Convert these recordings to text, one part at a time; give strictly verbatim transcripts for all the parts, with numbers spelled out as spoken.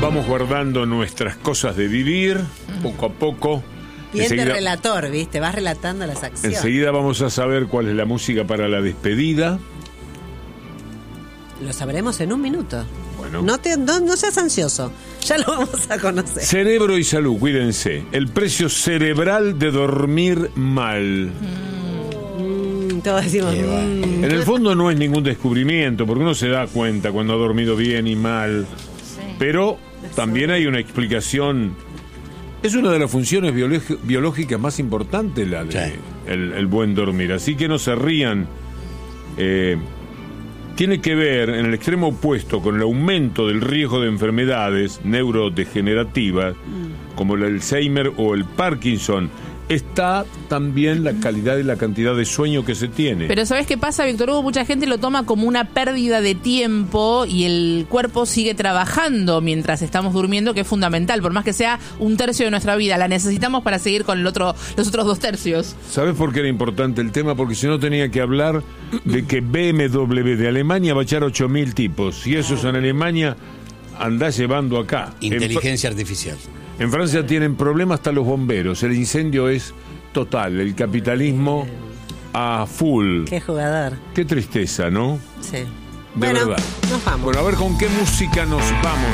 Vamos guardando nuestras cosas de vivir, poco a poco. Bien de Enseguida, relator, ¿viste? Vas relatando las acciones. enseguida vamos a saber cuál es la música para la despedida. Lo sabremos en un minuto. Bueno. No, te, no, no seas ansioso. Ya lo vamos a conocer. Cerebro y salud, cuídense. El precio cerebral de dormir mal. Mm, todos decimos... Mm. En el fondo no es ningún descubrimiento, porque uno se da cuenta cuando ha dormido bien y mal. Sí. Pero también hay una explicación. Es una de las funciones biológi- biológicas más importantes, la de Sí. el, el buen dormir. Así que no se rían. Eh, tiene que ver, en el extremo opuesto, con el aumento del riesgo de enfermedades neurodegenerativas, como el Alzheimer o el Parkinson. Está también la calidad y la cantidad de sueño que se tiene. Pero ¿sabés qué pasa, Víctor Hugo? Mucha gente lo toma como una pérdida de tiempo y el cuerpo sigue trabajando mientras estamos durmiendo, que es fundamental. Por más que sea un tercio de nuestra vida, la necesitamos para seguir con el otro, los otros dos tercios. ¿Sabes por qué era importante el tema? Porque si no tenía que hablar de que B M W de Alemania va a echar ocho mil tipos. Y eso es en Alemania, andá llevando acá. Inteligencia artificial. En, en Francia tienen problemas hasta los bomberos. El incendio es total. El capitalismo a full. Qué jugador. Qué tristeza, ¿no? Sí. De bueno, verdad. nos vamos. Bueno, a ver con qué música nos vamos.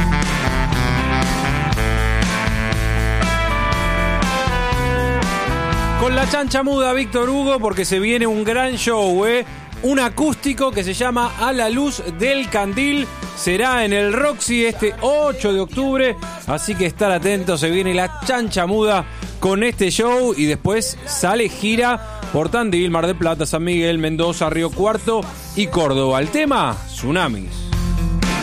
Con la chancha muda, Víctor Hugo, porque se viene un gran show, ¿eh? Un acústico que se llama A la Luz del Candil. Será en el Roxy este ocho de octubre. Así que estar atentos, se viene la chancha muda con este show. Y después sale gira por Tandil, Mar del Plata, San Miguel, Mendoza, Río Cuarto y Córdoba. El tema, Tsunamis.